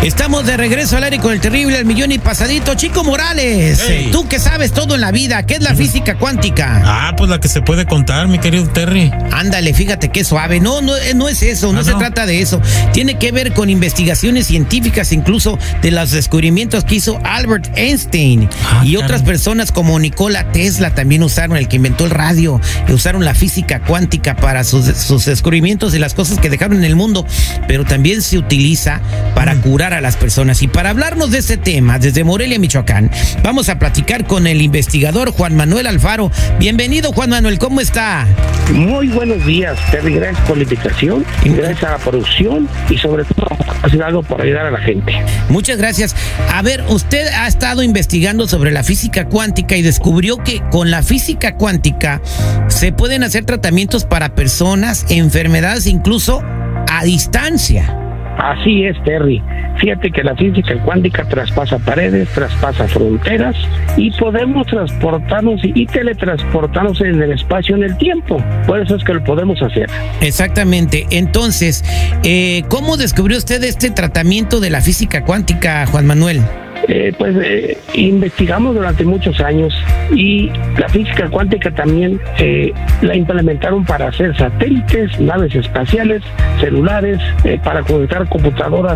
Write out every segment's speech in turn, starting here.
Estamos de regreso al aire con el terrible al millón y pasadito. Chico Morales, hey. Tú que sabes todo en la vida, ¿qué es la física cuántica? Pues la que se puede contar, mi querido Terry. Ándale, fíjate qué suave. No es eso, no se trata de eso. Tiene que ver con investigaciones científicas, incluso de los descubrimientos que hizo Albert Einstein. Y otras personas como Nikola Tesla también usaron, el que inventó el radio, usaron la física cuántica para sus descubrimientos y las cosas que dejaron en el mundo, pero también se utiliza para curar a las personas. Y para hablarnos de este tema, desde Morelia, Michoacán, vamos a platicar con el investigador Juan Manuel Alfaro. Bienvenido, Juan Manuel, ¿cómo está? Muy buenos días, Terry, gracias por la invitación, gracias a la producción y sobre todo hacer algo para ayudar a la gente. Muchas gracias. A ver, usted ha estado investigando sobre la física cuántica y descubrió que con la física cuántica se pueden hacer tratamientos para personas, enfermedades, incluso a distancia. Así es, Terry. Fíjate que la física cuántica traspasa paredes, traspasa fronteras y podemos transportarnos y teletransportarnos en el espacio, en el tiempo. Por eso es que lo podemos hacer. Exactamente. Entonces, ¿cómo descubrió usted este tratamiento de la física cuántica, Juan Manuel? Investigamos durante muchos años y la física cuántica también la implementaron para hacer satélites, naves espaciales, celulares, para conectar computadoras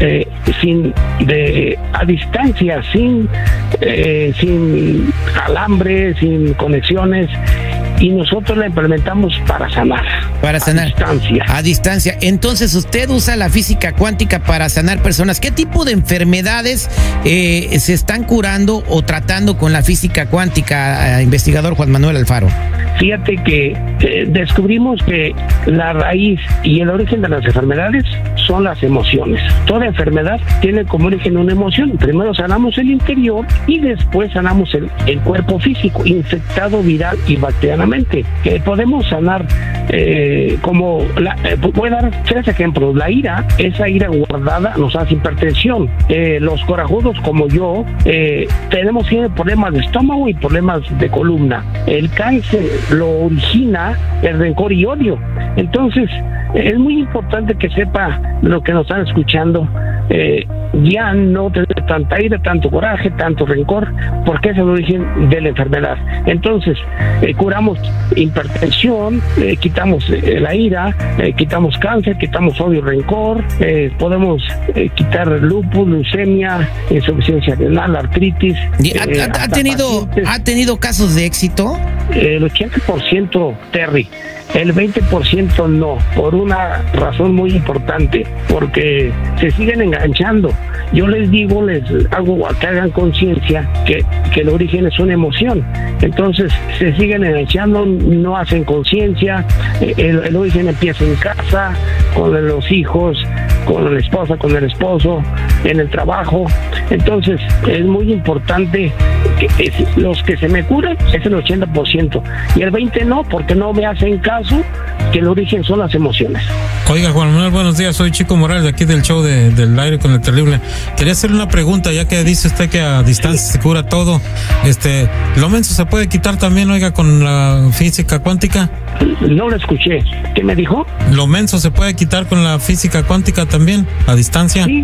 a distancia, sin alambre, sin conexiones. Y nosotros la implementamos para sanar. Para sanar. A distancia. Entonces, usted usa la física cuántica para sanar personas. ¿Qué tipo de enfermedades se están curando o tratando con la física cuántica, investigador Juan Manuel Alfaro? Fíjate que descubrimos que la raíz y el origen de las enfermedades son las emociones. Toda enfermedad tiene como origen una emoción. Primero sanamos el interior y después sanamos el cuerpo físico, infectado viral y bacterianamente. Que podemos sanar voy a dar 3 ejemplos. La ira, esa ira guardada nos hace hipertensión. Los corajudos como yo tenemos problemas de estómago y problemas de columna. El cáncer lo origina el rencor y odio. Entonces es muy importante que sepa lo que nos están escuchando, ya no tener tanta ira, tanto coraje, tanto rencor, porque es el origen de la enfermedad. Entonces curamos hipertensión, quitamos la ira, quitamos cáncer, quitamos odio y rencor, podemos quitar lupus, leucemia, insuficiencia renal, artritis. ¿Ha tenido casos de éxito? El 80%, Terry. El 20% no, por una razón muy importante, porque se siguen enganchando. Yo les digo, les hago que hagan conciencia que el origen es una emoción. Entonces se siguen enganchando, no hacen conciencia. El origen empieza en casa, con los hijos, con la esposa, con el esposo, en el trabajo. Entonces es muy importante que los que se me curan es el 80% y el 20% no, porque no me hacen caso que el origen son las emociones. Oiga, Juan Manuel, buenos días, soy Chico Morales de aquí del show del aire con el terrible. Quería hacerle una pregunta, ya que dice usted que a distancia se cura todo. ¿Lo menso se puede quitar también, oiga, con la física cuántica? No lo escuché. ¿Qué me dijo? ¿Lo menso se puede quitar con la física cuántica también, a distancia? Sí,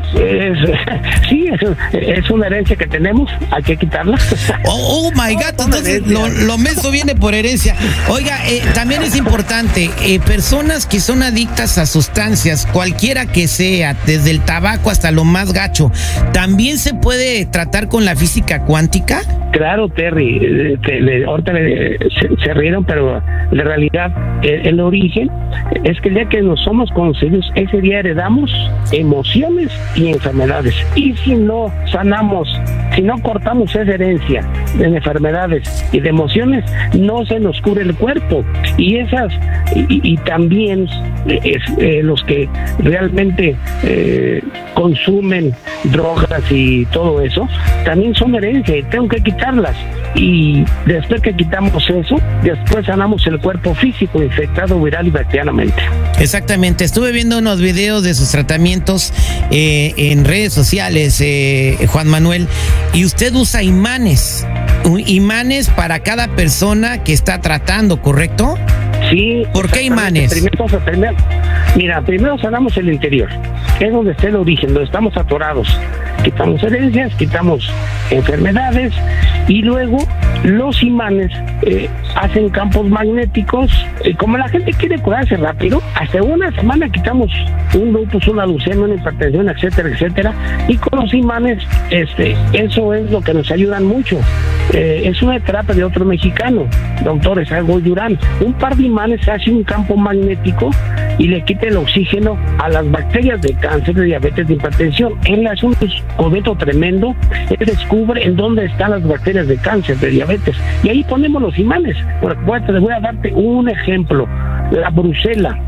es una herencia que tenemos, hay que quitarla. Oh my God, entonces lo menso viene por herencia. Oiga, también es importante, personas que son adictas a sustancias, cualquiera que sea, desde el tabaco hasta lo más gacho, ¿también se puede tratar con la física cuántica? Claro, Terry, ahorita se rieron, pero la realidad, el origen es que el día que nos somos concebidos, ese día heredamos emociones y enfermedades. Y si no sanamos, si no cortamos esa herencia de enfermedades y de emociones, no se nos cura el cuerpo. Y también los que realmente consumen drogas y todo eso, también son herencia y tengo que quitarlas. Y después que quitamos eso, después sanamos el cuerpo físico infectado viral y bacterianamente. Exactamente, estuve viendo unos videos de sus tratamientos en redes sociales, Juan Manuel, y usted usa imanes para cada persona que está tratando, ¿correcto? Sí. ¿Por qué imanes? Primero sanamos el interior. es donde está el origen, donde estamos atorados. Quitamos herencias, quitamos enfermedades y luego los imanes hacen campos magnéticos. Como la gente quiere curarse rápido, hasta una semana quitamos un lupus, una leucemia, una hipertensión, etcétera, etcétera. Y con los imanes, eso es lo que nos ayudan mucho. Es una terapia de otro mexicano, doctor Esaú Durán. Un par de imanes hace un campo magnético y le quita el oxígeno a las bacterias de cáncer, de diabetes, de hipertensión. Él hace un descubrimiento tremendo. Él descubre en dónde están las bacterias de cáncer, de diabetes, y ahí ponemos los imanes. Voy a darte un ejemplo. La brucela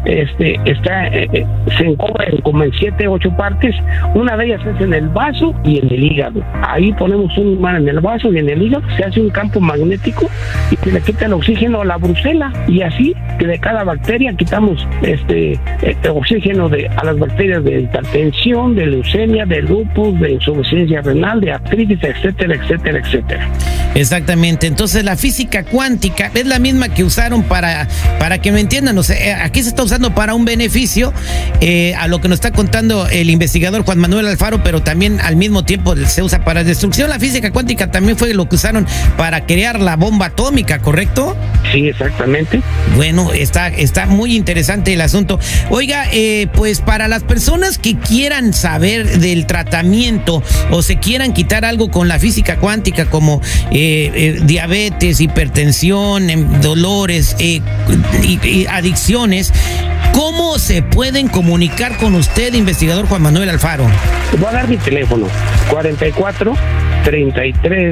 se encuentra como en 7, 8 partes. Una de ellas es en el vaso y en el hígado. Ahí ponemos un imán en el vaso y en el hígado, se hace un campo magnético y se le quita el oxígeno a la brucela, y así que de cada bacteria quitamos oxígeno a las bacterias de hipertensión, de leucemia, de lupus, de insuficiencia renal, de artritis, etcétera, etcétera, etcétera. Exactamente. Entonces la física cuántica es la misma que usaron para que me entiendan. O sea, aquí se está usando para un beneficio, a lo que nos está contando el investigador Juan Manuel Alfaro, pero también al mismo tiempo se usa para destrucción. La física cuántica también fue lo que usaron para crear la bomba atómica, ¿correcto? Sí, exactamente. Bueno, está muy interesante el asunto. Oiga, pues para las personas que quieran saber del tratamiento o se quieran quitar algo con la física cuántica, como diabetes, hipertensión, dolores y adicciones, ¿cómo se pueden comunicar con usted, investigador Juan Manuel Alfaro? Voy a dar mi teléfono: 44 33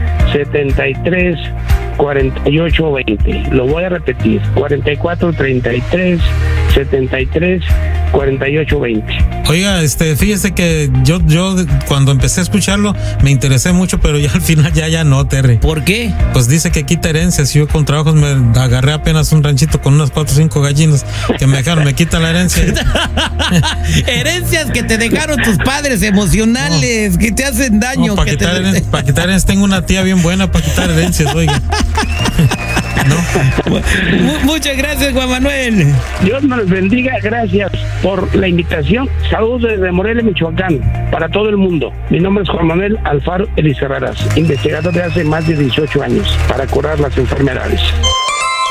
73 48 20. Lo voy a repetir: 44 33 73 48 20. Oiga, fíjese que yo cuando empecé a escucharlo me interesé mucho, pero ya al final ya no, Terry. ¿Por qué? Pues dice que quita herencias. Yo con trabajos me agarré apenas un ranchito con unas 4 o 5 gallinas que me dejaron, me quita la herencia. Herencias que te dejaron tus padres emocionales, que te hacen daño. No, para quitar herencias, tengo una tía bien buena para quitar herencias, oiga. No. Muchas gracias, Juan Manuel. Dios me los bendiga, gracias por la invitación. Saludos desde Morelia, Michoacán, para todo el mundo. Mi nombre es Juan Manuel Alfaro Elizarraras, investigador de hace más de 18 años para curar las enfermedades.